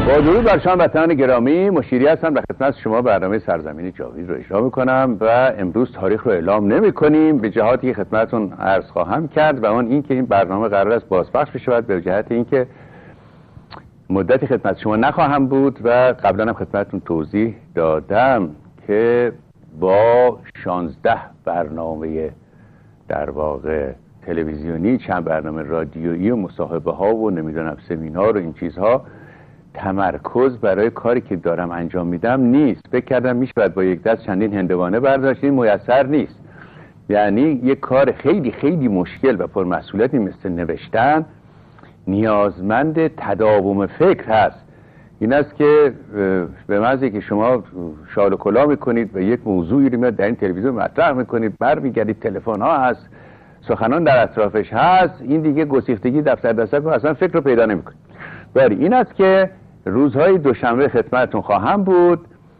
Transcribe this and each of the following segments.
با درود بر شما وطنان گرامی، مشیری هستم و خدمت شما برنامه سرزمین جاوید رو اجرا میکنم و امروز تاریخ رو اعلام نمی کنیم به جهاتی که خدمتتون عرض خواهم کرد و اون این که این برنامه قرار است بازپخش بشود به جهت اینکه مدتی خدمت شما نخواهم بود و قبلا هم خدمتتون توضیح دادم که با 16 برنامه در واقع تلویزیونی، چند برنامه رادیویی و مصاحبه ها و نمیدونم سمینار و این چیزها تمرکز برای کاری که دارم انجام میدم نیست. فکر کردم میشه با یک دست چندین هندوانه برداشت، این میسر نیست. یعنی یک کار خیلی خیلی مشکل و پرمسئولیتی مثل نوشتن نیازمند تداوم فکر هست. این است که به محض که شما شال و کلاه میکنید و یک موضوعی رو میاد در این تلویزیون مطرح میکنید، برمیگردید تلفن ها هست، سخنان در اطرافش هست، این دیگه گسیختگی دفتر دستک اصلا فکر رو پیدا نمیکنید. باری این است که روزهای دوشنبه خدمتتون خواهم بود.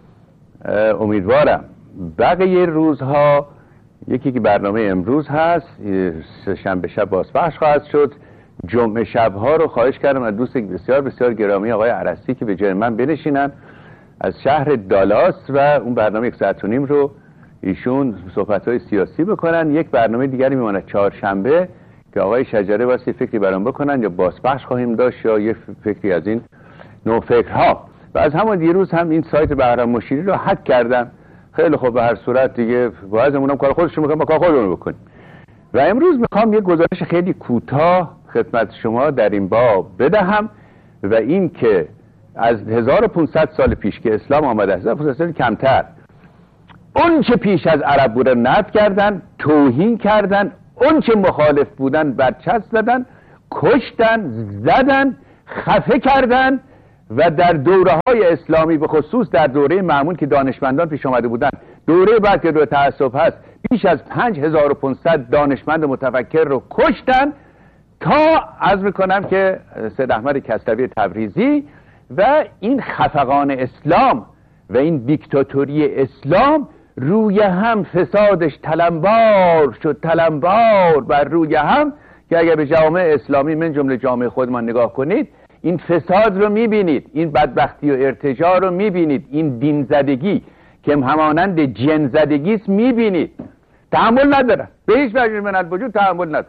امیدوارم بقیه روزها، یکی که برنامه امروز هست، شنبه شب بازپخش خواهد شد. جمعه شبها رو خواهش کردم از دوست بسیار بسیار گرامی آقای عرستی که به جای من بنشینن از شهر دالاس و اون برنامه 1.5 ساعت رو ایشون صحبت‌های سیاسی بکنن. یک برنامه دیگری میماند چهارشنبه که آقای شجره واسه فکری برام بکنن، یا بازپخش خواهیم داشت یا یه فکری از این نوع فکرها. و از همون دیروز هم این سایت بهرام مشیری رو هک کردم. خیلی خوب، به هر صورت دیگه واسمونم کار خودشون میکنن، با کار خودمون بکنیم. و امروز میخوام یه گزارش خیلی کوتاه خدمت شما در این باب بدهم و این که از 1500 سال پیش که اسلام آمده، 1500 سال کمتر، اون چه پیش از عرب بوده نفی کردن، توهین کردن، اون چه مخالف بودن برچسب زدن، کشتن، زدن، خفه کردن و در دوره‌های اسلامی به خصوص در دوره مأمون که دانشمندان پیش آمده بودن، دوره بعد که دوره تعصب هست، بیش از 5500 دانشمند متفکر رو کشتن تا عرض میکنم که سید احمد کسروی تبریزی و این خفقان اسلام و این دیکتاتوری اسلام روی هم فسادش تلمبار شد، تلمبار بر روی هم، که اگر به جامعه اسلامی من جمله جامعه خودمان نگاه کنید این فساد رو میبینید، این بدبختی و ارتجاع رو میبینید، این دین زدگی که همانند جن زدگی است میبینید. تحمل ندارن، به هیچ وجه من الوجود تحمل ندارن.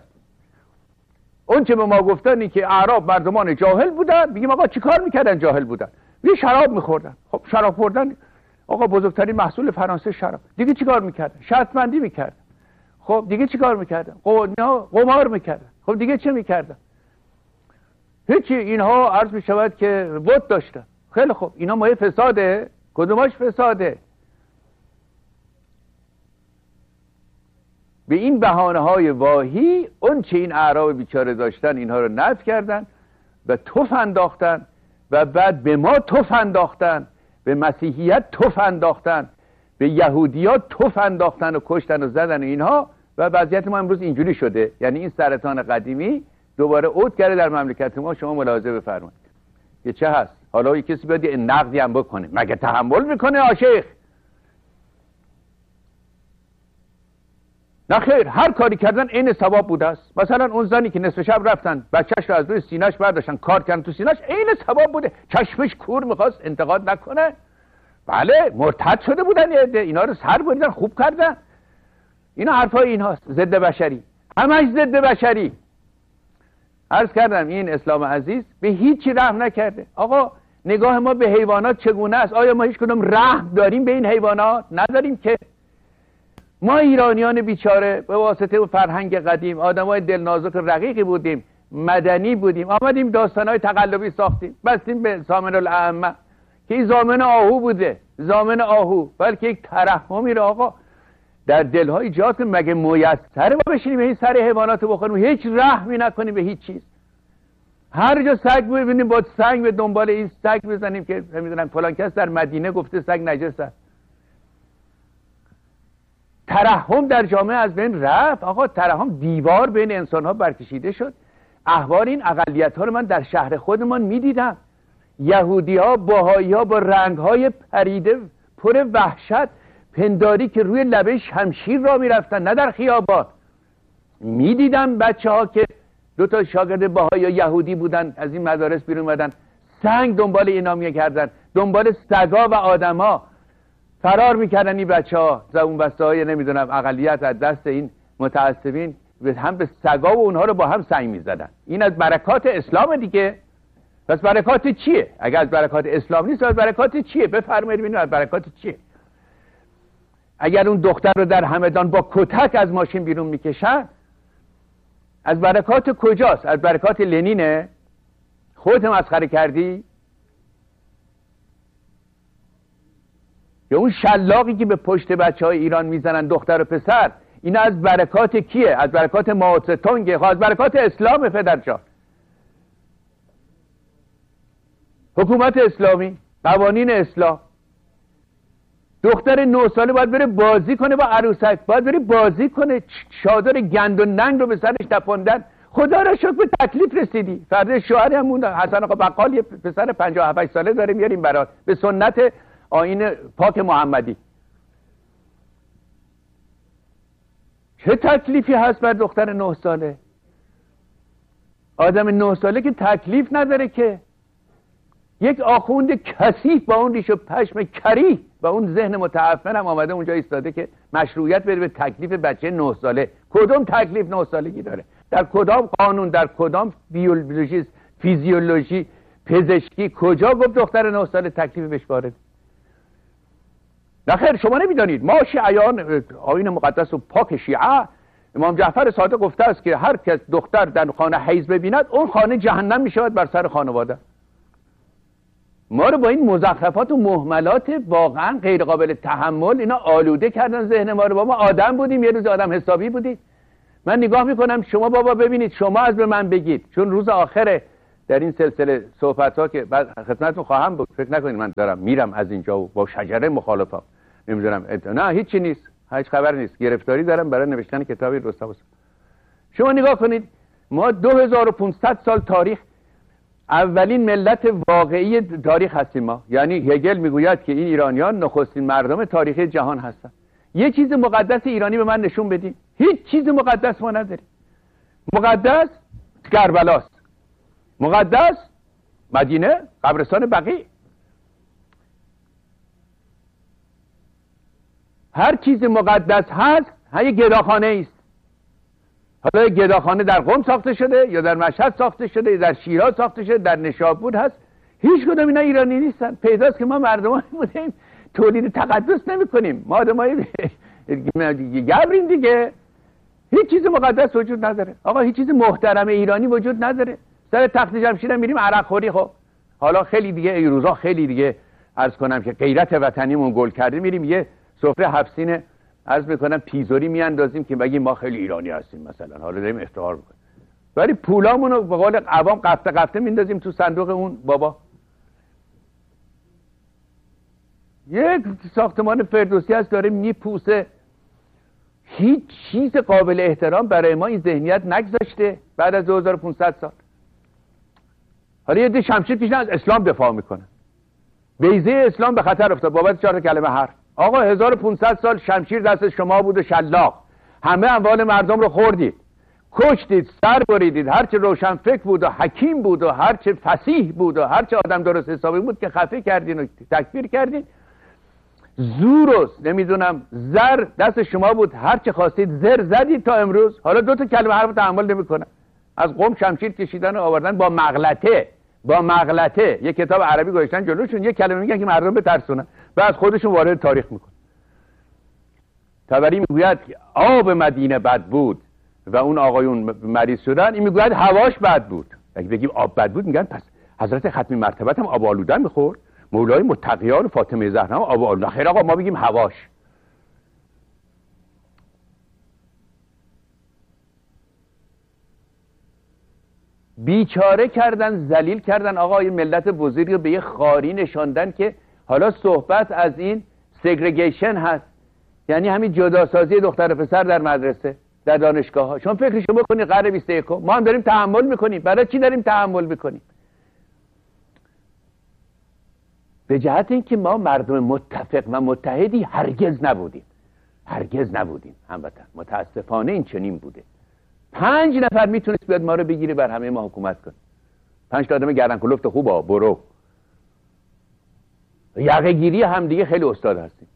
اون چه به ما گفتن که اعراب مردمان جاهل بودن، میگیم آقا چی کار میکردن جاهل بودن؟ یه شراب میخوردن. خب شراب خوردن، آقا بزرگترین محصول فرانسه شراب. دیگه چی کار میکردن؟ شرطمندی میکردن. خب دیگه چی کار میکردن؟ قمار میکردن. خب دیگه چه میکردن؟ هیچی. اینها عرض میشود که بت داشتن. خیلی خوب، اینا مایه فساده؟ کدوماش فساده؟ به این بهانه‌های واهی اون چه این اعراب بیچاره داشتن اینها رو نفی کردن و تف انداختن و بعد به ما تف انداختن، به مسیحیت تف انداختن، به یهودیات تف انداختن و کشتن و زدن و اینها. و وضعیت ما امروز اینجوری شده، یعنی این سرطان قدیمی دوباره عود کرده در مملکت ما. شما ملاحظه بفرمایید که چه هست. حالا یک کسی بیاد یه نقدی هم بکنه، مگه تحمل میکنه آشیخ؟ نه خیر، هر کاری کردن عین ثواب بوده است. مثلا اون زنی که نصف شب رفتن بچهش رو از روی سینه‌اش برداشتن کار کردن تو سینه‌اش، عین ثواب بوده. چشمش کور می‌خواست انتقاد نکنه. بله، مرتد شده بودن یه عده، اینا رو سر بریدن، خوب کردن. اینا حرفای اینهاست، ضد بشری، همش ضد بشری. عرض کردم این اسلام عزیز به هیچی رحم نکرده. آقا نگاه ما به حیوانات چگونه است؟ آیا ما هیچ کدوم رحم داریم به این حیوانات؟ نداریم که. ما ایرانیان بیچاره به واسطه فرهنگ قدیم آدمای دلنازک رقیقی بودیم، مدنی بودیم، آمدیم داستانهای تقلبی ساختیم، بستیم به زامن الائمه که این زامن آهو بوده، زامن آهو، بلکه یک ترحمی رو آقا در دلهای ایجاد کنیم. مگه میسره ما بشینیم این سر حیوانات بخوریم، هیچ رحمی نکنیم به هیچ چیز؟ هر جا سگ ببینیم با سنگ به دنبال این سگ بزنیم که نمیدونم فلان کس در مدینه گفته سگ نجسه. ترحم در جامعه از بین رفت. آقا ترحم دیوار بین انسان ها برکشیده شد. احوال این اقلیت ها رو من در شهر خودمان میدیدم. یهودی ها، بهایی ها با رنگ های پریده پر وحشت پنداری که روی لبه شمشیر را میرفتن، نه در خیابان. میدیدم بچه ها که 2 تا شاگرد بهایی یا یهودی بودن از این مدارس بیرون اومدن، سنگ دنبال اینا میکردن، دنبال سگا و آدما فرار میکردن این بچه‌ها، زبون بسته های نمیدونم اقلیت از دست این متعصبین هم به سگا و اونها رو با هم سنگ میزدن. این از برکات اسلام دیگه. پس برکات چیه؟ اگر از برکات اسلام نیست از برکات چیه؟ بفرمایید ببینید از برکات چیه؟ اگر اون دختر رو در همدان با کتک از ماشین بیرون میکشن، از برکات کجاست؟ از برکات لنینه؟ خودت مسخره کردی؟ یا اون شلاقی که به پشت بچه‌های ایران میزنن دختر و پسر، این از برکات کیه؟ از برکات ماو تس‌تونگه؟ از برکات اسلام پدرجان. حکومت اسلامی، قوانین اسلام. دختر 9 ساله باید بره بازی کنه با عروسک، باید بره بازی کنه، چادر گند و ننگ رو به سرش تپاندن. خدا را شکر به تکلیف رسیدی. فرد شوهری هم مونده، حسن آقا بقال، یه پسر 57 ساله داره میاریم برات به سنت آیین پاک محمدی. چه تکلیفی هست بر دختر 9 ساله؟ آدم 9 ساله که تکلیف نداره که. یک آخوند کثیف با اون ریش و پشم کریه و اون ذهن متعفن هم آمده اونجا ایستاده که مشروعیت بده به تکلیف بچه 9 ساله. کدوم تکلیف 9 سالگی داره؟ در کدام قانون، در کدام بیولوژی، فیزیولوژی، پزشکی کجا گفت دختر 9 ساله تکلیف بهش وارد؟ نخیر، شما نمیدانید. ما شیعیان آیین مقدس و پاک شیعه، امام جعفر صادق گفته است که هر کس دختر در خانه حیض ببیند اون خانه جهنم میشود بر سر خانواده. ما رو با این مزخرفات و مهملات واقعا غیر قابل تحمل اینا آلوده کردن ذهن ما رو. ما آدم بودیم، یه روز آدم حسابی بودیم. من نگاه میکنم شما بابا ببینید، شما از به من بگید، چون روز آخره در این سلسله صحبت ها که بعد خدمتتون خواهم بود، فکر نکنید من دارم میرم از اینجا و با شجره مخالفم، نمیدونم نه هیچی نیست، هیچ خبر نیست، گرفتاری دارم برای نوشتن کتابی رستم. شما نگاه کنید، ما 2500 سال تاریخ، اولین ملت واقعی تاریخ هستیم ما. یعنی هگل میگوید که این ایرانیان نخستین مردم تاریخی جهان هستن. یه چیز مقدس ایرانی به من نشون بدین. هیچ چیز مقدس ما نداریم. مقدس کربلاست، مقدس مدینه، قبرستان بقیع. هر چیز مقدس هست یه گداخانه است. حالا گداخانه در قم ساخته شده یا در مشهد ساخته شده یا در شیراز ساخته شده، در نشابور هست. هیچ کدوم اینا ایرانی نیستن. پیداست که ما مردمان بودیم تولید تقدس نمی کنیم، ما آدمای گبریم دیگه. هیچ چیز مقدس وجود نداره آقا، هیچ چیز محترم ایرانی وجود نداره. سر تخت جمشید میریم عرق خوری. خب حالا خیلی دیگه این روزا خیلی دیگه عرض کنم که غیرت وطنیمون گل کرده، میریم یه سفره 7 سینه عرض میکنم پیزوری میاندازیم که بگیم ما خیلی ایرانی هستیم مثلا، حالا داریم افتخار میکنیم، ولی پولامون رو به قول عوام قفته قفته میندازیم تو صندوق اون بابا. یک ساختمان فردوسی هست داره میپوسه، هیچ چیز قابل احترام برای ما این ذهنیت نگذاشته بعد از 2500 سال. حالا یه ده شمشیر کشیدن از اسلام دفاع میکنن، بیضه اسلام به خطر افتاد بابت 4 کلمه حرف. آقا 1500 سال شمشیر دست شما بود و شلاق، همه اموال مردم رو خوردید، کشتید، سر بریدید. هرچه روشن فکر بود و حکیم بود و هرچه فصیح بود و هرچه آدم درست حسابی بود که خفه کردین و تکفیر کردین. زور و نمیدونم زر دست شما بود، هرچه خواستید زر زدید تا امروز. حالا 2 کلمه حرف تحمل نمیکنن. از قم شمشیر کشیدن و آوردن با مغلطه یک کتاب عربی گذاشتن جلوشون، یک کلمه میگن که مردم بترسونن، بعد خودشون وارد تاریخ میکنن. طبری میگوید که آب مدینه بد بود و اون آقایون مریض شدن، این میگوید هواش بد بود. اگه بگیم آب بد بود میگن پس حضرت ختمی مرتبت هم آب آلودن میخورد، مولای متقیان و فاطمه زهرا هم آب آلودن. خیر آقا ما بگیم هواش. بیچاره کردن، ذلیل کردن آقا این ملت بزرگ رو به یه خاری نشاندن که حالا صحبت از این سگریگیشن هست، یعنی همین جداسازی دختر و پسر در مدرسه، در دانشگاه ها. شما فکرشو بکنید قرن 21 ما هم داریم تحمل میکنیم. برای چی داریم تحمل میکنیم؟ به جهت اینکه ما مردم متفق و متحدی هرگز نبودیم هموطن. متاسفانه این چنین بوده. 5 نفر میتونست بیاد ما رو بگیره بر همه ما حکومت کنه. 5 تا آدم گردن کلفت خوبا برو یقه گیری هم دیگه خیلی استاد هستیم.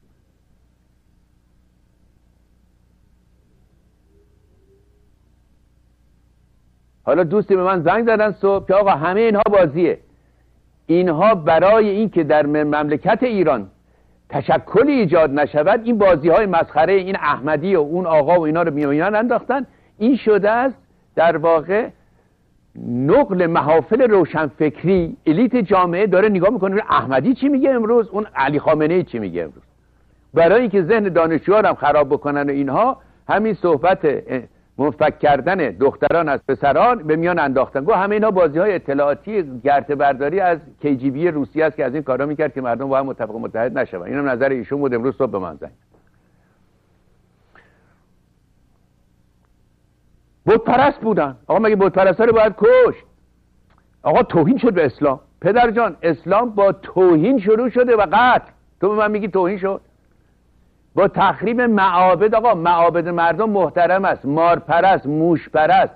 حالا دوستی به من زنگ زدن صبح که آقا همه اینها بازیه، اینها برای این که در مملکت ایران تشکلی ایجاد نشود این بازی های مسخره این احمدی و اون آقا و اینا رو میان انداختن. این شده است در واقع نقل محافل روشنفکری. الیت جامعه داره نگاه میکنه احمدی چی میگه امروز، اون علی خامنه‌ای چی میگه امروز، برای اینکه ذهن دانشجوها هم خراب بکنن و اینها همین صحبت منفک کردن دختران از پسران به میان انداختن. گفت همه اینا بازی های اطلاعاتی گرته برداری از KGB روسیه است که از این کارا میکرد که مردم با هم متفق متحد نشون. اینم نظر ایشون بود. امروز صبح به من زنگ بت پرست بودن. آقا مگه بت پرستا رو باید کشت؟ آقا توهین شد به اسلام. پدر جان اسلام با توهین شروع شده و قتل. تو به من میگی توهین شد؟ با تخریب معابد. آقا معابد مردم محترم است. مار پرست، موش پرست،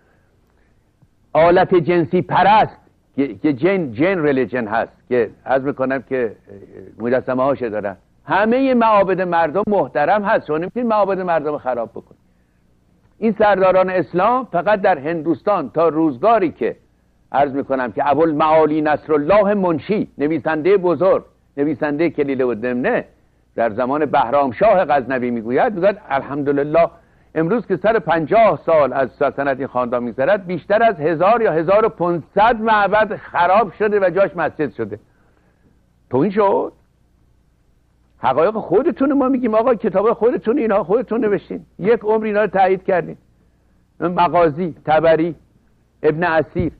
آلت جنسی پرست که جن ریلیجن هست که عرض میکنم که مجسمه هاشه دارن. همه معابد مردم محترم هست. شما نمیتونید معابد مردم خراب بکنید. این سرداران اسلام فقط در هندوستان تا روزگاری که عرض میکنم که ابوالمعالی نصرالله منشی، نویسنده بزرگ، نویسنده کلیله و دمنه، در زمان بهرامشاه غزنوی میگوید الحمدلله امروز که سر 50 سال از سلطنت این خاندان میگذرد بیشتر از 1000 یا 1500 معبد خراب شده و جاش مسجد شده. تو این شد؟ حقایق خودتون ما میگیم آقا کتاب خودتون اینها خودتون نوشتین، یک عمر اینا رو تایید کردین. مغازی، طبری، ابن اسیر.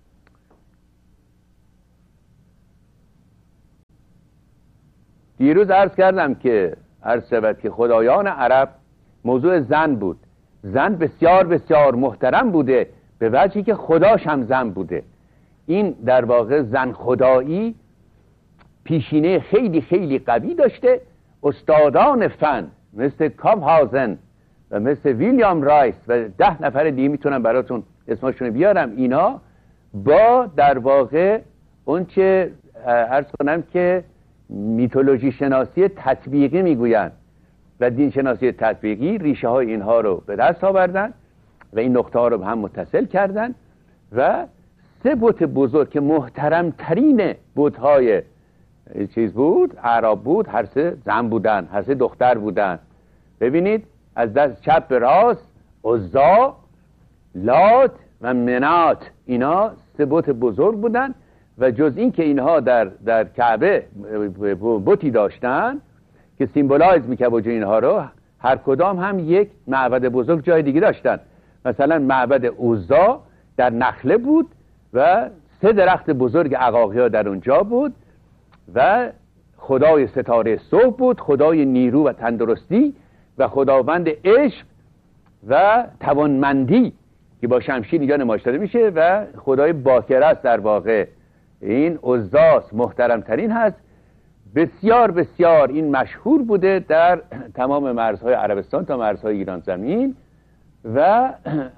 دیروز عرض کردم که خدایان عرب موضوع زن بود. زن بسیار بسیار محترم بوده به وجهی که خداش هم زن بوده. این در واقع زن خدایی پیشینه خیلی خیلی قوی داشته. استادان فن مثل کامهازن و مثل ویلیام رایس و 10 نفر دیگه میتونم براتون اسمشون بیارم، اینا با در واقع اون چه عرض کنم که میتولوژی شناسی تطبیقی میگویند و دین شناسی تطبیقی ریشه های اینها رو به دست آوردن و این نقطه ها رو به هم متصل کردن و 3 بت بزرگ که محترم ترین بت های چیز بود، اعراب بود، هر 3 زن بودن، هر 3 دختر بودن. ببینید از دست چپ به راست عزا، لات و منات، اینا 3 بت بزرگ بودن و جز این که اینها در کعبه بتی داشتن که سیمبولایز میکرد وجود اینها رو، هر کدام هم یک معبد بزرگ جای دیگه داشتن. مثلا معبد عزا در نخله بود و 3 درخت بزرگ عقاقی در اونجا بود و خدای ستاره صبح بود، خدای نیرو و تندرستی و خداوند عشق و توانمندی که با شمشیر اینجا نمایش داده میشه و خدای باکر است. در واقع این عزاست، محترم ترین هست. بسیار بسیار این مشهور بوده در تمام مرزهای عربستان تا مرزهای ایران زمین و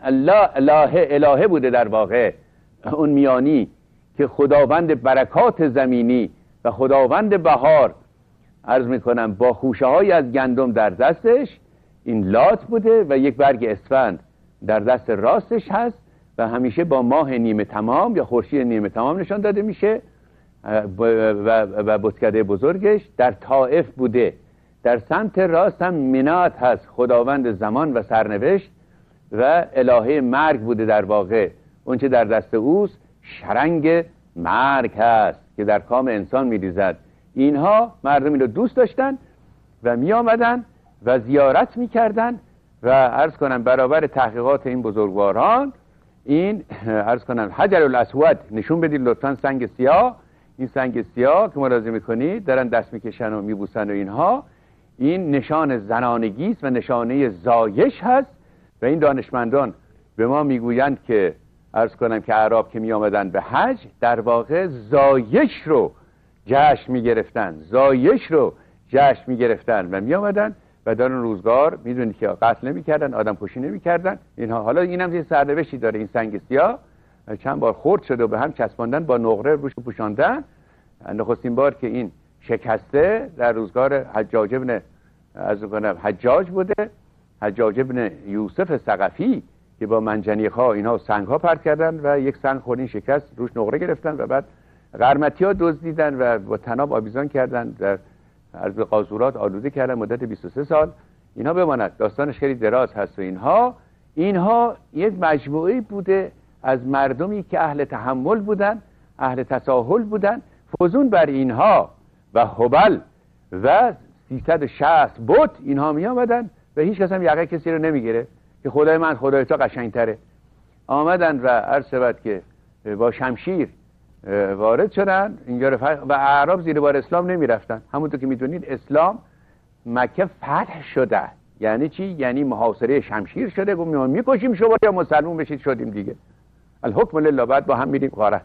الهه بوده در واقع اون میانی که خداوند برکات زمینی و خداوند بهار عرض میکنم با خوشه های از گندم در دستش این لات بوده و یک برگ اسفند در دست راستش هست و همیشه با ماه نیمه تمام یا خورشید نیمه تمام نشان داده میشه و بتکده بزرگش در طائف بوده. در سمت راست هم منات هست، خداوند زمان و سرنوشت و الهه مرگ بوده. در واقع اون چه در دست اوست شرنگ مرگ هست که در کام انسان میریزد. اینها مردم اینو دوست داشتن و می آمدن و زیارت میکردن و عرض کنم برابر تحقیقات این بزرگواران این عرض کنم حجر الاسود نشون بدید لطفا، سنگ سیاه، این سنگ سیاه که ملاحظه میکنید دارن دست میکشن و میبوسن و اینها، این نشان زنانگی است و نشانه زایش هست و این دانشمندان به ما میگویند که عرض کنم که اعراب که می آمدن به حج در واقع زایش رو جشن میگرفتن، زایش رو جشن میگرفتن و می آمدن و در اون روزگار میدونید که قتل نمیکردن، آدم کشی نمیکردن اینها. حالا اینم یه سرنوشتی داره این سنگ سیاه، چند بار خرد شده و به هم چسباندن با نقره روش پوشاندن نخستین بار که این شکسته در روزگار حجاج بوده، حجاج ابن یوسف ثقفی که با منجنیق‌ها اینها سنگ‌ها پرت کردن و یک سنگ خورد شکست، روش نقره گرفتن و بعد قرمطی‌ها دزدیدن و با طناب آویزان کردن، در عرض قاذورات آلوده کردن مدت 23 سال. اینها بماند، داستانش خیلی دراز هست و اینها یک مجموعه بوده از مردمی که اهل تحمل بودن، اهل تساهل بودن. فزون بر اینها و هبل و 360 بت اینها می آمدن و هیچ کس هم یقه کسی رو نمیگیره که خدای من خدای تو قشنگتره. آمدن و عرض شود که با شمشیر وارد شدن اینجا و اعراب زیر بار اسلام نمی رفتن. همونطور که میدونید اسلام مکه فتح شده. یعنی چی؟ یعنی محاصره شمشیر شده، گفتم میکشیم شما یا مسلمون بشید، شدیم دیگه، الحکم لله، بعد با هم میریم غاره.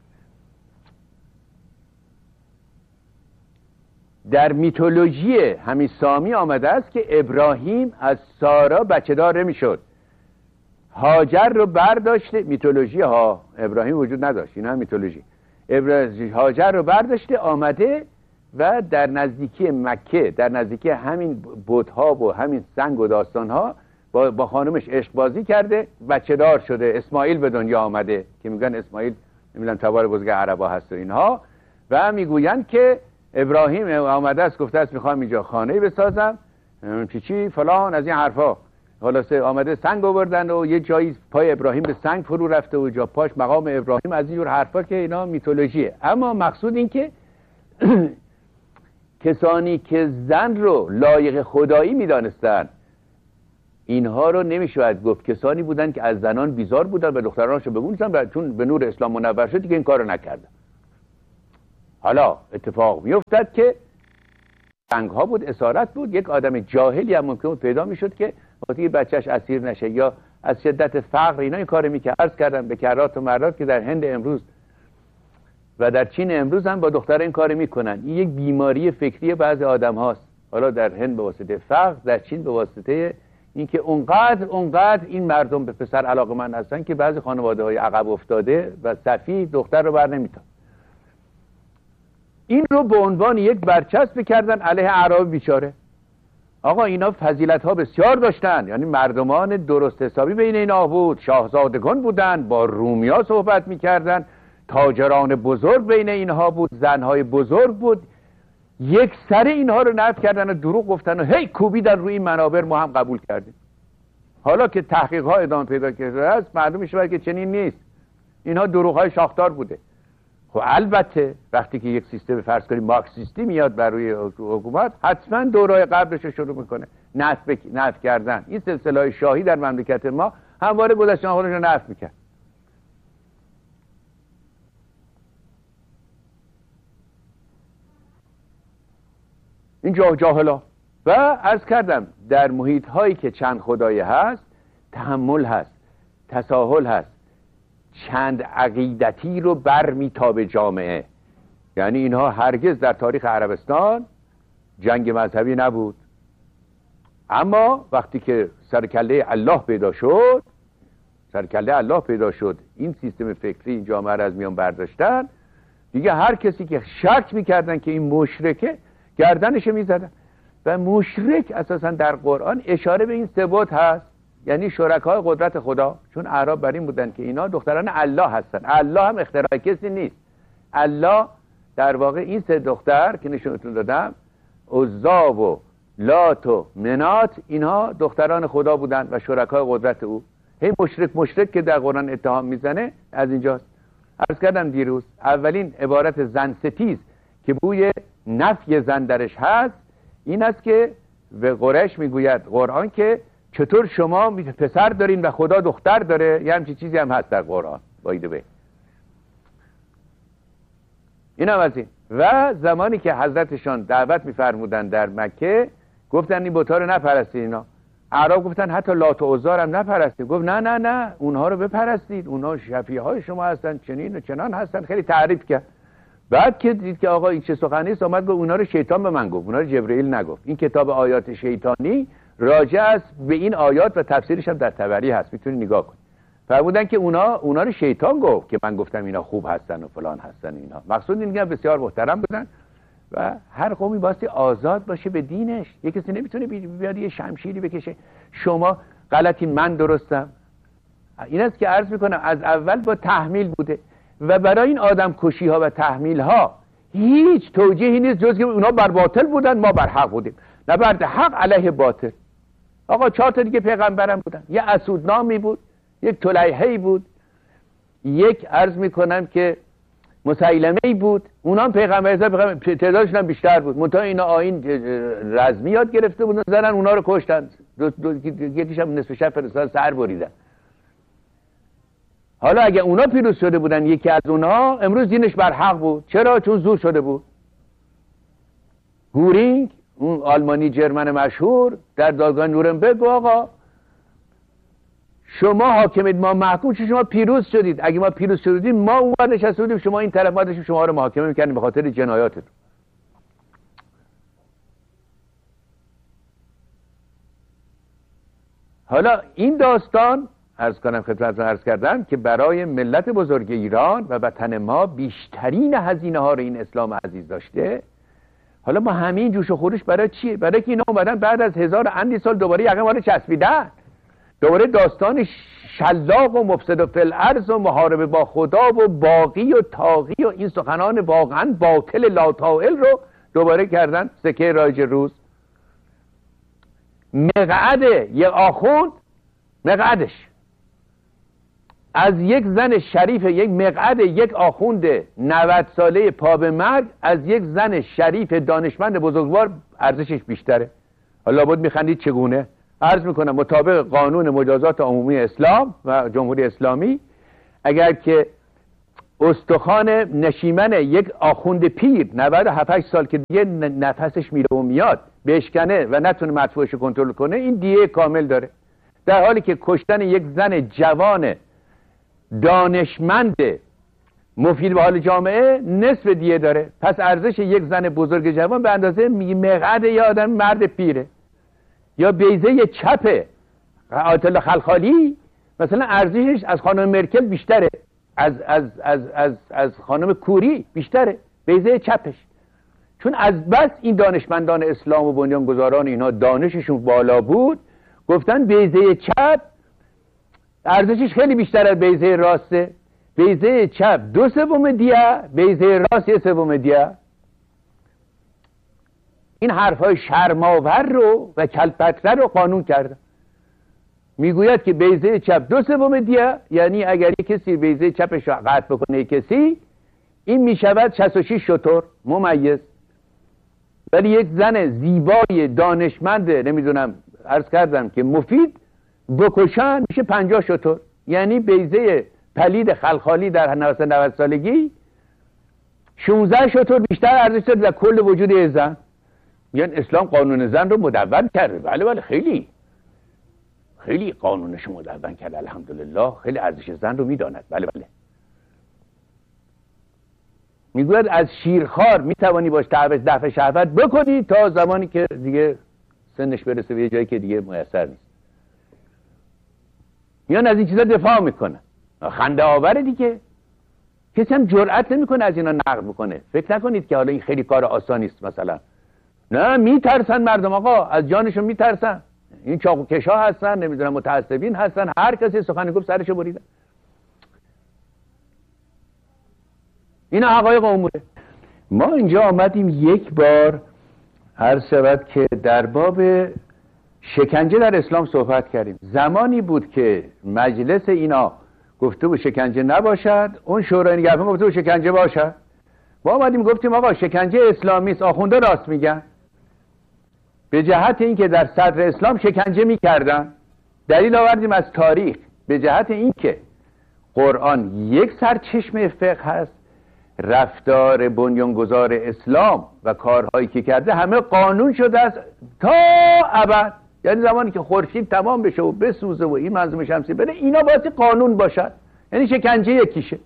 در میتولوژی همین سامی آمده است که ابراهیم از سارا بچه دار نمیشد، هاجر رو برداشته. میتولوژی ها، ابراهیم وجود نداشت، این هم میتولوژی. هاجر رو برداشته آمده و در نزدیکی مکه، در نزدیکی همین بت‌ها و همین سنگ و داستان‌ها با خانمش عشق بازی کرده، بچه دار شده، اسماعیل به دنیا آمده که میگن اسماعیل نمیدونم تبار بزرگ عربا هست و اینها. و میگویند که ابراهیم آمده است گفته است میخوام اینجا خانه بسازم چی فلان از این حرفا. خلاصه آمده سنگ آوردن و یه جایی پای ابراهیم به سنگ فرو رفته و جا پاش مقام ابراهیم، از این جور حرفا که اینا میتولوژیه. اما مقصود این که کسانی که زن رو لایق خدایی میدانستن اینها رو نمیشود گفت. کسانی بودن که از زنان بیزار بودن و دخترانشو ببونستن و چون به نور اسلام منور شد که این کارو نکردن. حالا اتفاق میافتد که سنگ ها بود، اسارت بود، یک آدم جاهلی هم ممکن پیدا میشد که وقتی بچهش اسیر نشه یا از شدت فقر اینا این کارو میکرد. عرض کردم به کرات و مرات که در هند امروز و در چین امروز هم با دختر این کار میکنن. این یک بیماری فکری بعضی آدم هاست. حالا در هند به واسطه فقر، در چین به واسطه اینکه اونقدر این مردم به پسر علاقه‌مند هستن که بعضی خانواده های عقب افتاده و سفیه دختر رو بر نمیتن. این رو به عنوان یک برچسب کردن علیه اعراب بیچاره. آقا اینا فضیلت ها بسیار داشتن، یعنی مردمان درست حسابی بین اینا بود، شاهزادگان بودن، با رومیا صحبت میکردن، تاجران بزرگ بین اینها بود، زنهای بزرگ بود. یک سر اینها رو نفی کردن و دروغ گفتن و هی کوبیدن روی این منابر، ما هم قبول کردیم. حالا که تحقیق ها ادامه پیدا کرده است معلوم میشه که چنین نیست، اینها دروغ های شاخدار بوده. خب البته وقتی که یک سیستم فرض کنیم مارکسیستی میاد بر روی حکومت، حتما دورای قبلش رو شروع میکنه نفی کردن. این سلسله های شاهی در مملکت ما همواره گذشته خودش رو نفی میکرد. این جاهلا. و عرض کردم در محیط هایی که چند خدایی هست، تحمل هست، تساهل هست، چند عقیدتی رو بر میتابه جامعه. یعنی اینها هرگز در تاریخ عربستان جنگ مذهبی نبود، اما وقتی که سرکله الله پیدا شد، این سیستم فکری این جامعه را از میان برداشتن دیگه. هر کسی که شک میکردن که این مشرکه گردنش میزدن. و مشرک اساسا در قرآن اشاره به این ثبات هست، یعنی شرکای قدرت خدا. چون اعراب بر این بودن که اینا دختران الله هستن. الله هم اختراع کسی نیست. الله در واقع این سه دختر که نشونتون دادم، عزا و لات و منات، اینها دختران خدا بودن و شرکای قدرت او. هی مشرک که در قرآن اتهام میزنه از اینجاست. عرض کردم دیروز اولین عبارت زن ستیز که بوی نفی زن درش هست این است که به قریش میگوید قرآن که چطور شما پسر دارین و خدا دختر داره. یه همچین چیزی هم هست در قرآن. بایده به این هم از این. و زمانی که حضرتشان دعوت میفرمودن در مکه، گفتن این بت‌ها رو نپرستید. اینا اعراب گفتن حتی لات و عزا هم نپرستید. گفت نه اونها رو بپرستید، اونها شفیع های شما هستن، چنین و چنان هستن. خیلی تعریف کرد. بعد که دید که آقا این چه سخنی است، آمد گفت اونا رو شیطان به من گفت، اونا رو جبرئیل نگفت. این کتاب آیات شیطانی راجع است به این آیات و تفسیرش هم در طبری هست، میتونی نگاه کنی. فرمودن که اونا رو شیطان گفت که من گفتم اینا خوب هستن و فلان هستن. اینا مقصود این که بسیار محترم بودن و هر قومی باستی آزاد باشه به دینش. یک کسی نمیتونه بیاد یه شمشیری بکشه شما غلطین من درستم. این است که عرض میکنم از اول با تحمیل بوده و برای این آدم کشی ها و تحمیل ها هیچ توجیهی نیست جز که اونا بر باطل بودن ما بر حق بودیم، نه بر حق علیه باطل. آقا 4 تا دیگه پیغمبرم بودن، یه اسودنامی بود، یک طلیحه‌ای بود، یک عرض میکنم که مسیلمه‌ای بود. اونا هم پیغمبر تعدادشون هم بیشتر بود، منتها اینا آیین رزمی یاد گرفته بودن، زدن اونا رو کشتن، یکیش هم نصف شب فرستادن سر بریدن. حالا اگه اونا پیروز شده بودن یکی از اونا امروز دینش بر حق بود. چرا؟ چون زور شده بود. گورینگ اون آلمانی جرمن مشهور در دادگاه نورنبرگ آقا شما حاکمید ما محکوم، چون شما پیروز شدید. اگه ما پیروز شدیم ما اونور نشسته بودیم، شما این طرف، ما داشتیم شما رو محاکمه می‌کردیم به خاطر جنایاتتون. حالا این داستان عرض کنم خدمتتون عرض کردم که برای ملت بزرگ ایران و وطن ما بیشترین هزینه ها رو این اسلام عزیز داشته. حالا ما همین جوش و خروش برای چیه؟ برای که اینا اومدن بعد از 1000 اندی سال دوباره یقه ما رو چسبیدن، دوباره داستان شلاق و مفسد و فی الارض و محاربه با خدا و باقی و طاغی و این سخنان واقعا باطل لاطائل رو دوباره کردن سکه رایج روز. مقعد یک آخوند، مقعدش از یک زن شریف، یک مقعد یک آخوند 90 ساله پا به مرگ از یک زن شریف دانشمند بزرگوار ارزشش بیشتره. حالا لابد میخندید چگونه؟ عرض میکنم مطابق قانون مجازات عمومی اسلام و جمهوری اسلامی اگر که استخوان نشیمن یک آخوند پیر 97 سال که دیگه نفسش میره و میاد بشکنه و نتونه مدفوعش رو کنترل کنه، این دیه کامل داره، در حالی که کشتن یک زن جوان دانشمند مفید به حال جامعه نصف دیه داره. پس ارزش یک زن بزرگ جوان به اندازه مقعد یا آدم مرد پیره. یا بیضه چپ آیت الله خلخالی مثلا ارزشش از خانم مرکل بیشتره، از خانم کوری بیشتره بیضه چپش، چون از بس این دانشمندان اسلام و بنیانگذاران اینا دانششون بالا بود، گفتن بیضه چپ ارزشش خیلی بیشتر از بیضه راسته. بیضه چپ 2/3 دیه، بیضه راست 1/3 دیه. این حرفای شرماور رو و کلپتره رو قانون کرده. میگوید که بیضه چپ 2/3 دیه، یعنی اگر یک کسی بیضه چپش رو قطع بکنه کسی، این میشود 66 شتر ممیز. ولی یک زن زیبای دانشمند نمیدونم عرض کردم که مفید بکشن میشه 50 شتر. یعنی بیضه پلید خلخالی در 90 سالگی 16 شتر بیشتر ارزش داره در کل وجود یه زن. یعنی اسلام قانون زن رو مدون کرده. بله خیلی قانونش مدون کرده، الحمدلله خیلی ارزش زن رو میداند. بله میگوید از شیرخوار میتوانی باش دفع شهوت بکنی تا زمانی که دیگه سنش برسه به یه جایی که دیگه میسر نیست. میان از این چیزا دفاع میکنن. خنده آوره دیگه. کسی هم جرئت نمیکنه از اینا نقد بکنه. فکر نکنید که حالا این خیلی کار آسانی است مثلا. نه، میترسن مردم آقا، از جانشون میترسن. این چاقوکشا هستن، نمیدونم متعصبین هستن، هر کسی سخنی گفت سرشو بریدن. این حقایق اموره. ما اینجا آمدیم یک بار عرض شود که در باب شکنجه در اسلام صحبت کردیم. زمانی بود که مجلس اینا گفته بود شکنجه نباشد، اون شورای نگهبان گفته بود شکنجه باشد. ما آمدیم گفتیم آقا شکنجه اسلامی است، آخونده راست میگن، به جهت اینکه در صدر اسلام شکنجه میکردن. دلیل آوردیم از تاریخ، به جهت اینکه قرآن یک سرچشمه فقه هست، رفتار بنیانگذار اسلام و کارهایی که کرده همه قانون شده است تا ابد. یعنی زمانی که خورشید تمام بشه و بسوزه و این منظومه شمسی بره، اینا باید قانون باشد. یعنی شکنجه یکیشه.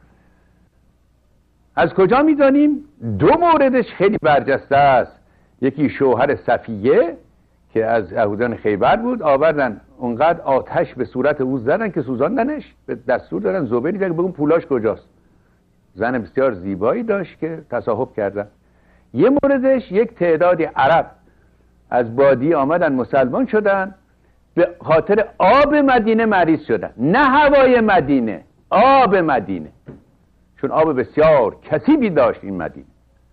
از کجا میدانیم؟ 2 موردش خیلی برجسته است. یکی شوهر صفیه که از یهودان خیبر بود، آوردن اونقدر آتش به صورت او زدن که سوزاندنش، به دستور دادن زبیری که بگون پولاش کجاست. زن بسیار زیبایی داشت که تصاحب کردن. یه موردش یک تعدادی عرب از بادی آمدن مسلمان شدن، به خاطر آب مدینه مریض شدن، نه هوای مدینه، آب مدینه، چون آب بسیار کثیفی داشت این مدینه.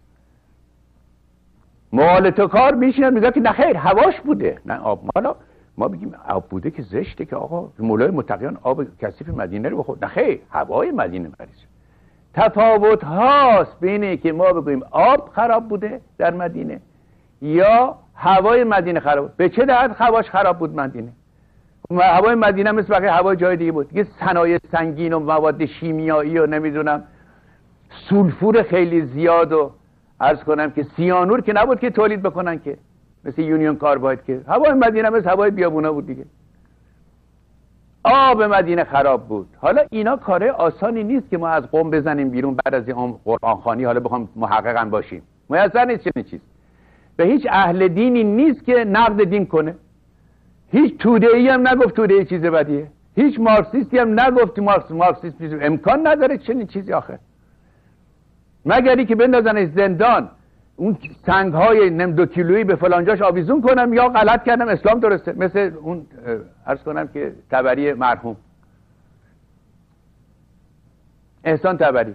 مالت و کار میشینن میگن که نه خیر هواش بوده، نه آب. حالا ما بگیم آب بوده که زشته که آقا مولای متقیان آب کثیف مدینه رو بخورد، نه خیر هوای مدینه مریض شد. تفاوت هاست بین که ما بگوییم آب خراب بوده در مدینه یا هوای مدینه خراب بود. به چه دهت هواش خراب بود مدینه؟ هوای مدینه مثل بقیه هوای جای دیگه بود. یه صنایع سنگین و مواد شیمیایی و نمیدونم سولفور خیلی زیاد و عرض کنم که سیانور که نبود که تولید بکنن که، مثل یونیون کارباید که. هوای مدینه مثل هوای بیابونا بود دیگه. آب مدینه خراب بود. حالا اینا کاره آسانی نیست که ما از قم بزنیم بیرون بعد از این قرآن خوانی حالا بخوام محققاً باشیم. میسر نیست چنین چیز. به هیچ اهل دینی نیست که نقد دین کنه. هیچ توده‌ای هم نگفت توده چیز بدیه. هیچ مارکسیستی هم نگفت مارکسیسم امکان نداره چنین چیزی آخه. مگری که بندازن زندان اون سنگ‌های 2 کیلویی به فلانجاش آویزون کنم یا غلط کردم اسلام درسته، مثل اون عرض کنم که تبری مرحوم احسان تبری.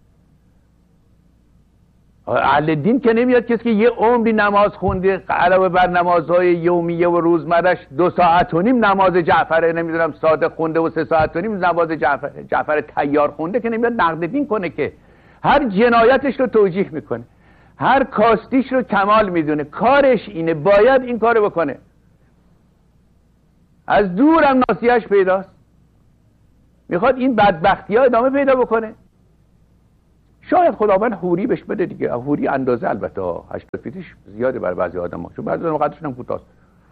اهل دین که نمیاد کسی که یه عمری نماز خونده علاوه بر نمازهای یومیه و روزمرش 2 ساعت و نیم نماز جعفر نمیدونم صادق خونده و 3 ساعت و نیم نماز جعفر طیار خونده که نمیاد نقد دین کنه، که هر جنایتش رو توجیه میکنه، هر کاستیش رو کمال میدونه، کارش اینه، باید این کارو بکنه. از دور هم ناصیه‌اش پیداست، میخواد این بدبختی ها ادامه پیدا بکنه. شاید خداوند حوری بهش بده دیگه، حوری اندازه البته 80 فیتش زیاده برای بعضی آدم ها، چون بعضی آدم قدرشون هم کوتاست.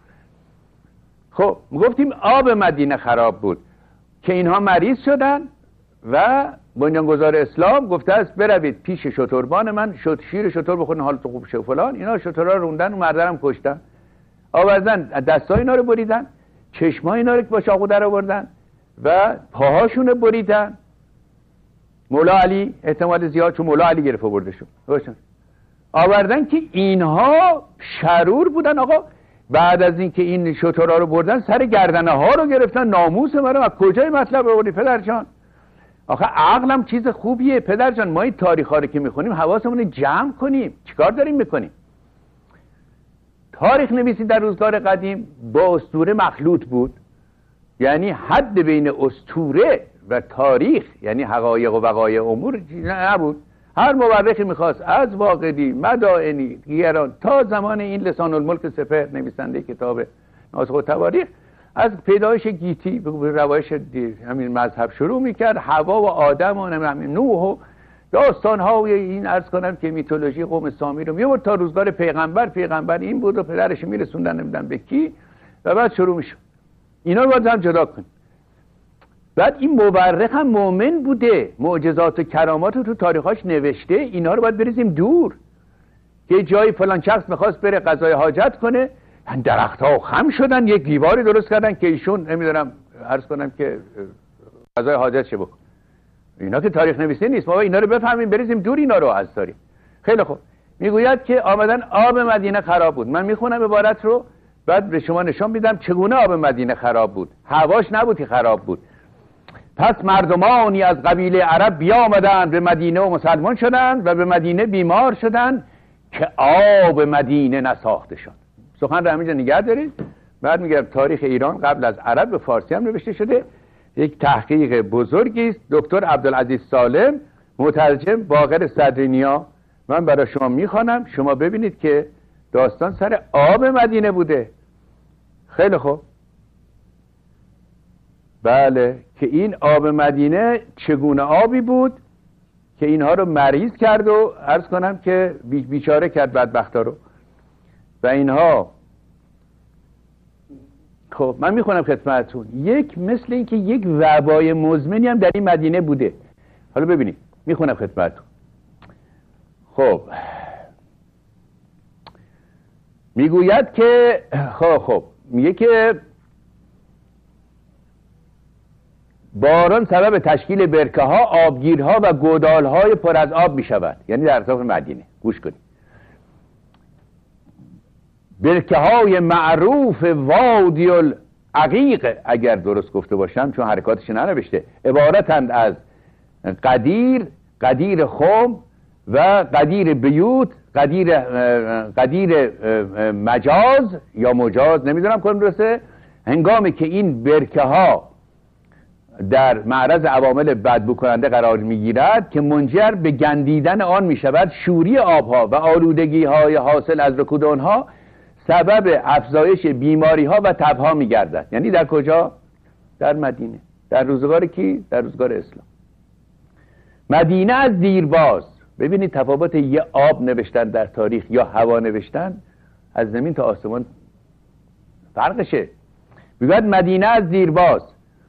خب گفتیم آب مدینه خراب بود که اینها مریض شدن و بنیانگذار اسلام گفته است بروید پیش شتربان من شیر شتر بخورین حالتون خوب شه و فلان. اینا شترها رو روندن و مردرم کشتن، آوردن دستای اینا رو بریدن، چشمای اینا رو با چاقو در آوردن و پاهاشون رو بریدن. مولا علی احتمال زیاد، چون مولا علی گرفت برده شد، آوردن که اینها شرور بودن. آقا بعد از اینکه این شترها رو بردن سر گردنه ها رو گرفتن، ناموس مرا از کجای مطلب آوردی پدرجان؟ آخه عقلم چیز خوبیه پدرجان، ما این تاریخ ها رو که میخونیم حواسمون رو جمع کنیم. چیکار داریم میکنیم؟ تاریخ نویسی در روزگار قدیم با اسطوره مخلوط بود، یعنی حد بین اسطوره و تاریخ، یعنی حقایق و وقایع امور نبود. هر مورخی میخواست از واقدی، مدائنی، دیگران تا زمان این لسان الملک سپهر نویسنده کتاب ناسخ التواریخ از پیدایش گیتی به روایش همین مذهب شروع میکرد، حوا و آدم و نوح و داستان ها و این عرض کنم که میتولوژی قوم سامی رو میورد تا روزگار پیغمبر این بود و پدرش میرسوندن نمیدونم به کی و بعد شروع میشد. اینا رو باید هم جدا کنیم. بعد این مورخ هم مؤمن بوده، معجزات و کرامات رو تو تاریخاش نوشته، اینا رو باید بریزیم دور. که جایی فلان شخص میخواست بره قضای حاجت کنه، درخت ها خم شدن، یک دیواری درست کردن که ایشون نمیدونم عرض کنم که قضای حاجت شه بکن. اینا که تاریخ نویسی نیست، ما اینا رو بفهمیم بریزیم دور اینا رو از تاریخ. خیلی خوب. میگوید که آمدن آب مدینه خراب بود. من میخونم عبارت رو بعد به شما نشان میدم چگونه آب مدینه خراب بود. هواش نبود که خراب بود. پس مردمانی از قبیله عرب بیامدند به مدینه و مسلمان شدند و به مدینه بیمار شدند که آب مدینه نساخته شد. سخن رو همینجا نگه دارید. بعد میگم تاریخ ایران قبل از عرب به فارسی هم نوشته شده. یک تحقیق بزرگی است. دکتر عبدالعزیز سالم، مترجم باقر صدرینیا. من برای شما میخوانم، شما ببینید که داستان سر آب مدینه بوده. خیلی خوب. بله، که این آب مدینه چگونه آبی بود که اینها رو مریض کرد و عرض کنم که بیچاره کرد بدبختا رو و اینها. خب من میخونم خدمتتون، یک مثل این که یک وبای مزمنی هم در این مدینه بوده. حالا ببینید میخونم خدمتتون. خب میگوید که خب میگه که باران سبب تشکیل برکه ها، آبگیرها و گودال های پر از آب می شود. یعنی در اطراف مدینه. گوش کنید، برکه های معروف وادی العقیق، اگر درست گفته باشم چون حرکاتش ننوشته، عبارتند از قدیر خم و قدیر بیوت، قدیر مجاز یا مجاز، نمیدونم کدوم درسته. هنگامی که این برکه ها در معرض عوامل بدبو کننده قرار میگیرد که منجر به گندیدن آن میشود، شوری آبها و آلودگی های حاصل از رکود آنها سبب افزایش بیماری ها و تبها میگردد. یعنی در کجا؟ در مدینه. در روزگار کی؟ در روزگار اسلام. مدینه از دیرباز، ببینید تفاوت یه آب نوشتن در تاریخ یا هوا نوشتن از زمین تا آسمان فرقشه. میگوید مدینه از دیرباز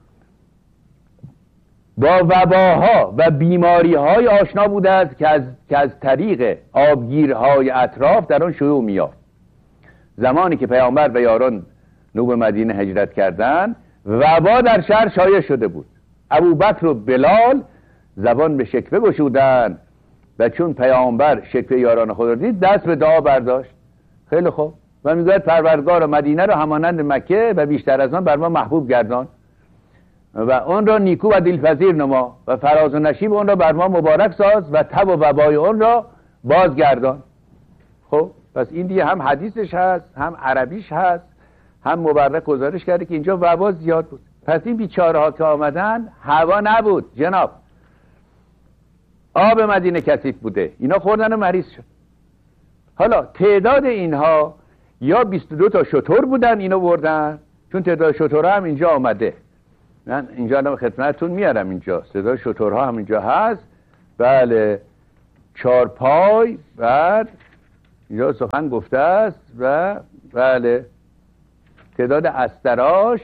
با وباها و بیماری‌های آشنا بوده است که از طریق آبگیرهای اطراف در آن شیوع می‌یافت. زمانی که پیامبر و یاران نو به مدینه هجرت کردند، وبا در شهر شایع شده بود. ابوبکر و بلال زبان به شکوه گشودند و چون پیامبر شکوه یاران خود را دید، دست به دعا برداشت. خیلی خوب. و میگوید پروردگار مدینه را همانند مکه و بیشتر از آن بر ما محبوب گردان و اون را نیکو و دلپذیر نما و فراز و نشیب اون را بر ما مبارک ساز و تب و وبای اون را بازگردان. خب پس این دیگه هم حدیثش هست، هم عربیش هست، هم مبرک گزارش کرده که اینجا وبا زیاد بود. پس این بیچاره ها که آمدن هوا نبود جناب، آب مدینه کثیف بوده، اینا خوردن و مریض شد. حالا تعداد اینها یا 22 تا شتر بودن اینو بردن، چون تعداد شترها هم اینجا آمده، من اینجا الان خدمتتون میارم، اینجا صدای شترها هم اینجا هست. بله، 4 پای بعد اینجا سخن گفته است و بله تعداد استراش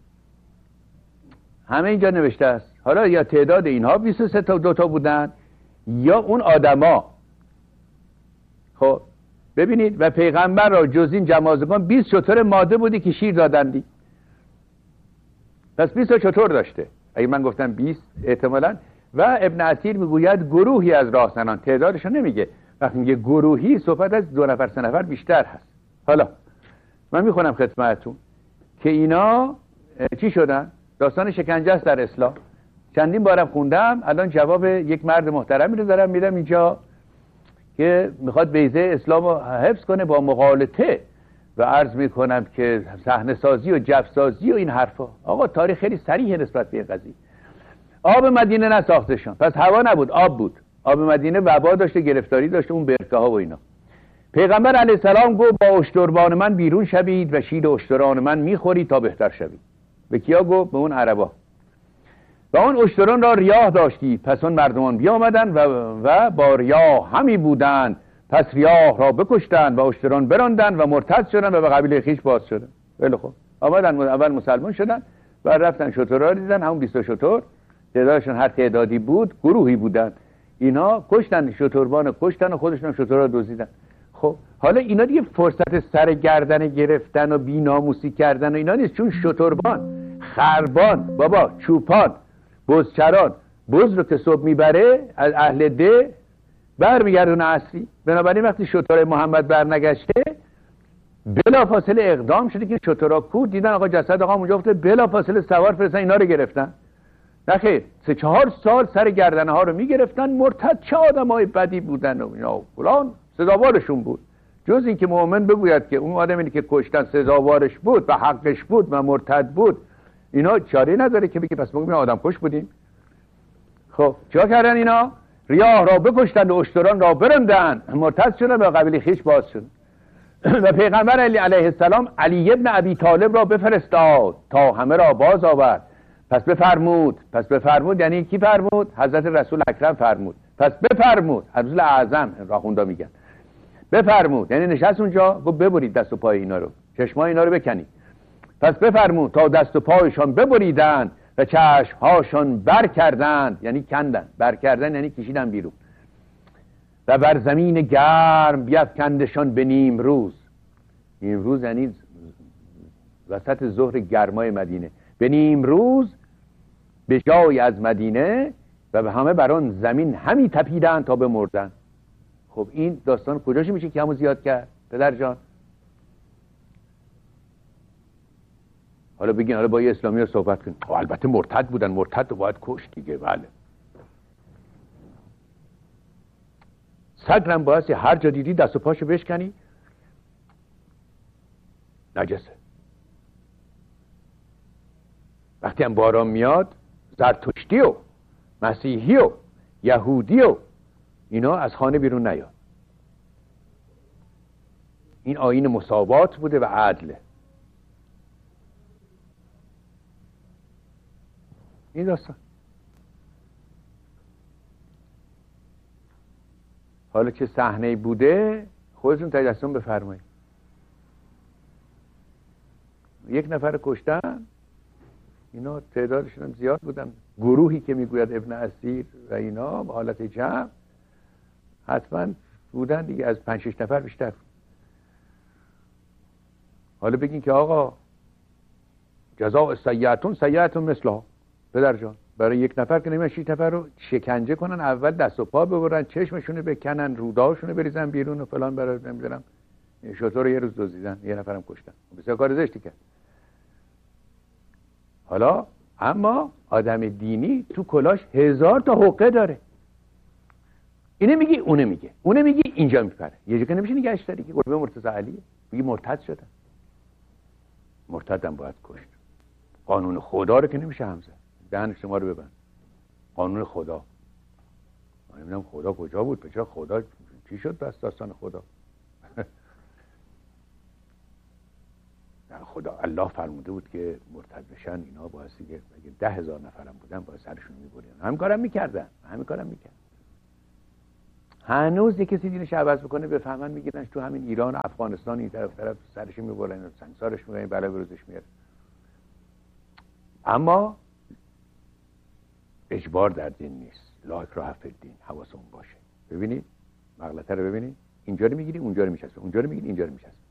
همه اینجا نوشته است. حالا یا تعداد اینها 23 تا 2 تا بودن یا اون آدما. خب ببینید، و پیغمبر را جز این جمازگان 20 شتر ماده بودی که شیر دادندی. پس 20 شتر داشته. اگه من گفتم 20 احتمالاً. و ابن عطیر میگوید گروهی از راهزنان، تعدادشو نمیگه. وقتی میگه گروهی صحبت از 2 نفر 3 نفر بیشتر هست. حالا من میخونم خدمتتون که اینا چی شدن. داستان شکنجه است در اسلام. چندین بارم خوندم، الان جواب یک مرد محترمی رو دارم میدم اینجا که میخواد بیضه اسلام رو حفظ کنه با مغالطه و عرض میکنم که صحنه سازی و جف سازی و این حرفا. آقا تاریخ خیلی صریح نسبت به این قضیه. آب مدینه نساخته شد، پس هوا نبود، آب بود. آب مدینه وبا داشته، گرفتاری داشته، اون برکه ها و اینا. پیغمبر علیه السلام گفت با اشتربان من بیرون شوید و شیر اشتران من میخورید تا بهتر شوید. به کیا گفت؟ به اون عربا. و اون اشتران را ریاه داشتی، پس اون مردمان بیامدن و با ریاه همی بودند، پس ریاه را بکشتند و اشتران براندند و مرتد شدند و به قبیله خیش باز شدند. خیلی خوب، آمدن اول مسلمان شدن و رفتن شترها را دیدن، همون 20 شتر تعدادشون هر تعدادی بود، گروهی بودن. اینا کشتن، شتربان کشتن و خودشون هم شترها دزدیدن. خب حالا اینا دیگه فرصت سر گردن گرفتن و بی‌ناموسی کردن و اینا نیست، چون شتربان، خربان، بابا چوپان، بزچران، بز رو که صبح میبره از اهل ده برمیگردون اصلی. بنابراین وقتی شترهای محمد برنگشته بلا فاصله اقدام شده که شترها کو دیدن آقا جسد آقا اونجا افتاده، بلا فاصله سوار فرستن اینا رو گرفتن. نخیر 3-4 سال سر گردنه ها رو میگرفتن. مرتد چه آدمای بدی بودن و اینا فلان، سزاوارشون بود. جز این که مؤمن بگوید که اون آدمی که کشتن سزاوارش بود و حقش بود و مرتد بود، اینا چاره نداره که بگه پس ما آدم کش بودیم. خب چیکار کردن اینا؟ ریاه را بکشتن و اشتران را برندن، مرتد شدن و قبیله خیش باز شد. و پیغمبر علیه السلام علی ابن ابی طالب را بفرستاد تا همه را باز آورد. پس بفرمود یعنی کی فرمود؟ حضرت رسول اکرم فرمود. پس بفرمود، رسول اعظم راخوندا میگن. بفرمود یعنی نشست اونجا گفت ببرید دست و پای اینا رو، چشمای اینا رو بکنید. پس بفرمود تا دست و پایشان ببریدند و چشمهاشان بر کردند، یعنی کندن، بر کردن یعنی کشیدن بیرون. و بر زمین گرم بیفکندشان به نیم روز. نیم روز یعنی وسط ظهر گرمای مدینه. به نیم روز به جای از مدینه و به همه بر آن زمین همی تپیدن تا بمردن. خب این داستان کجاش میشه که همو زیاد کرد پدر جان؟ حالا بگین حالا با یه اسلامی رو صحبت کنیم. البته مرتد بودن، مرتد رو باید کشت دیگه. بله، سگرم باید هر جا دیدی دست و پاشو بشکنی نجسه. وقتی هم باران میاد زرتشتی و مسیحی و یهودی و اینا از خانه بیرون نیاد. این آیین مساوات بوده و عدله. این داستان. حالا چه صحنه‌ای بوده خودتون تجسم بفرمایید. یک نفر کشتن، اینا تعدادشون هم زیاد بودن، گروهی که میگوید ابن اسیر و اینا به حالت جمع حتما بودن دیگه، از 5-6 نفر بیشتر. حالا بگین که آقا جزاء سیئة سیئة مثلها. پدر جان برای یک نفر که نمیان 6 نفر رو شکنجه کنن، اول دست و پا ببرن، چشمشونو بکنن، روداشونو بریزن بیرون و فلان، برای نمیدونم شطور یه روز دزدیدن، یه نفرم کشتن. بسیار کار زشتی کرد. حالا اما آدم دینی تو کلاش 1000 تا حقه داره. اینه میگی اونه میگه، اونه میگی اینجا میپره. یه جا که نمیشه نگهش داری که قربه مرتضی علیه میگی مرتد شدن. مرتدم باید کشت. قانون خدا رو که نمیشه همزه. دهن شما رو ببند. قانون خدا. من نمیدونم خدا کجا بود، بچه خدا چی شد بس داستان خدا. خدا الله فرموده بود که مرتد بشن اینا باعثی که اگه 10,000 نفرم بودن باعث سرشون میبرین. همین کارم میکردن. هنوز یه کسی دینش عوض بکنه بفهمن میگیرنش تو همین ایران، افغانستان، این طرف سرش میبرن، سنگسارش میبرن، بلا بروزش میاره. اما اجبار در دین نیست. لا اکراه فی الدین. حواسمون باشه. ببینید مغلطه رو ببینید، اینجا رو میگیری اونجا رو میچسبه، اونجا رو میگیری اینجا رو میچسبه.